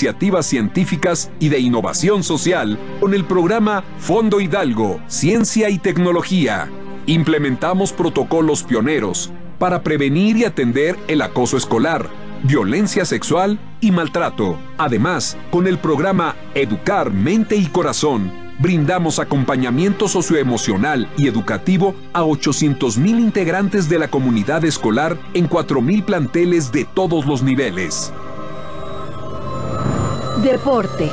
iniciativas científicas y de innovación social con el programa Fondo Hidalgo, Ciencia y Tecnología. Implementamos protocolos pioneros para prevenir y atender el acoso escolar, violencia sexual y maltrato. Además, con el programa Educar Mente y Corazón, brindamos acompañamiento socioemocional y educativo a 800,000 integrantes de la comunidad escolar en 4,000 planteles de todos los niveles. Deporte.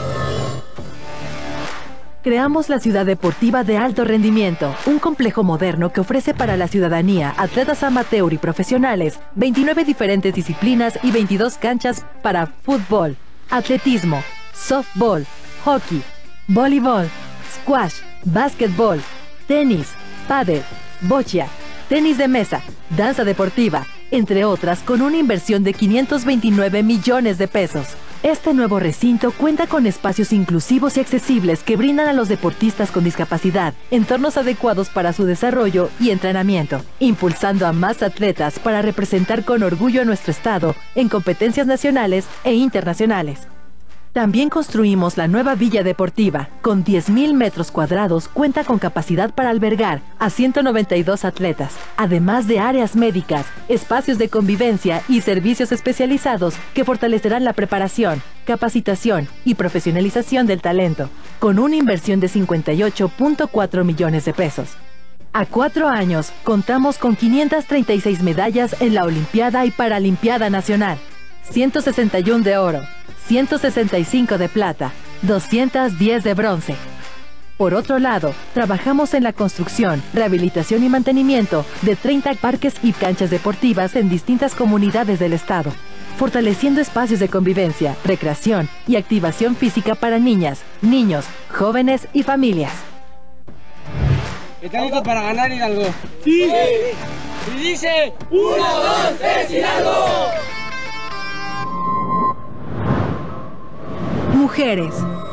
Creamos la Ciudad Deportiva de Alto Rendimiento, un complejo moderno que ofrece para la ciudadanía, atletas amateur y profesionales, 29 diferentes disciplinas y 22 canchas para fútbol, atletismo, softball, hockey, voleibol, squash, básquetbol, tenis, pádel, boccia, tenis de mesa, danza deportiva, entre otras, con una inversión de 529 millones de pesos. Este nuevo recinto cuenta con espacios inclusivos y accesibles que brindan a los deportistas con discapacidad entornos adecuados para su desarrollo y entrenamiento, impulsando a más atletas para representar con orgullo a nuestro estado en competencias nacionales e internacionales. También construimos la nueva Villa Deportiva. Con 10,000 metros cuadrados, cuenta con capacidad para albergar a 192 atletas, además de áreas médicas, espacios de convivencia y servicios especializados que fortalecerán la preparación, capacitación y profesionalización del talento, con una inversión de 58.4 millones de pesos. A 4 años, contamos con 536 medallas en la Olimpiada y Paralimpiada Nacional, 161 de oro, 165 de plata, 210 de bronce. Por otro lado, trabajamos en la construcción, rehabilitación y mantenimiento de 30 parques y canchas deportivas en distintas comunidades del estado, fortaleciendo espacios de convivencia, recreación y activación física para niñas, niños, jóvenes y familias. ¿Están listos para ganar, Hidalgo? ¡Sí! Y dice: 1, 2, 3, Hidalgo. Mujeres.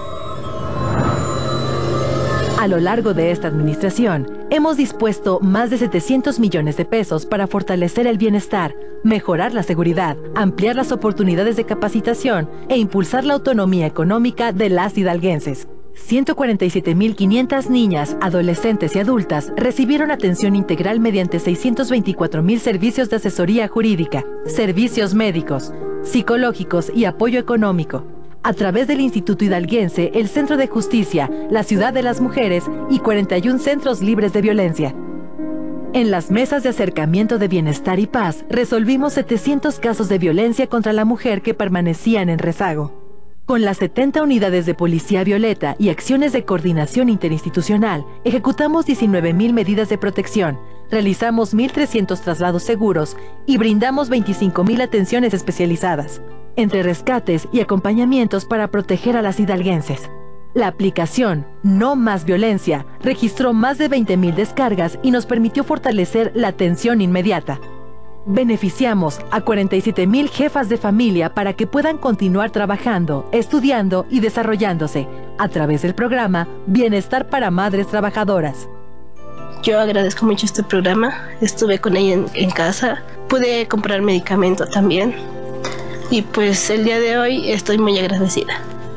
A lo largo de esta administración, hemos dispuesto más de 700 millones de pesos para fortalecer el bienestar, mejorar la seguridad, ampliar las oportunidades de capacitación e impulsar la autonomía económica de las hidalguenses. 147,500 niñas, adolescentes y adultas recibieron atención integral mediante 624,000 servicios de asesoría jurídica, servicios médicos, psicológicos y apoyo económico. A través del Instituto Hidalguense, el Centro de Justicia, la Ciudad de las Mujeres y 41 centros libres de violencia. En las mesas de acercamiento de bienestar y paz, resolvimos 700 casos de violencia contra la mujer que permanecían en rezago. Con las 70 unidades de Policía Violeta y acciones de coordinación interinstitucional, ejecutamos 19,000 medidas de protección, realizamos 1,300 traslados seguros y brindamos 25,000 atenciones especializadas, entre rescates y acompañamientos para proteger a las hidalguenses. La aplicación No Más Violencia registró más de 20,000 descargas y nos permitió fortalecer la atención inmediata. Beneficiamos a 47,000 jefas de familia para que puedan continuar trabajando, estudiando y desarrollándose a través del programa Bienestar para Madres Trabajadoras. Yo agradezco mucho este programa, estuve con ella en casa, pude comprar medicamento también y pues el día de hoy estoy muy agradecida.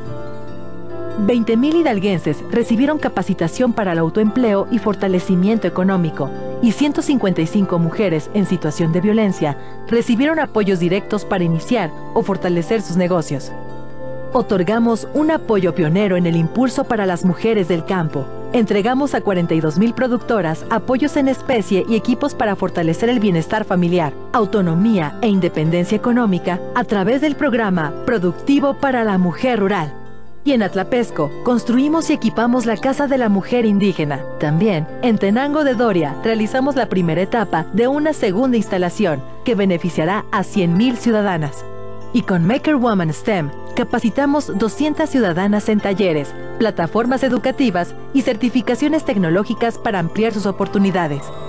20,000 hidalguenses recibieron capacitación para el autoempleo y fortalecimiento económico, y 155 mujeres en situación de violencia recibieron apoyos directos para iniciar o fortalecer sus negocios. Otorgamos un apoyo pionero en el impulso para las mujeres del campo. Entregamos a 42,000 productoras apoyos en especie y equipos para fortalecer el bienestar familiar, autonomía e independencia económica a través del programa Productivo para la Mujer Rural. Y en Atlapesco, construimos y equipamos la Casa de la Mujer Indígena. También, en Tenango de Doria, realizamos la primera etapa de una segunda instalación que beneficiará a 100,000 ciudadanas. Y con Maker Woman STEM, capacitamos 200 ciudadanas en talleres, plataformas educativas y certificaciones tecnológicas para ampliar sus oportunidades.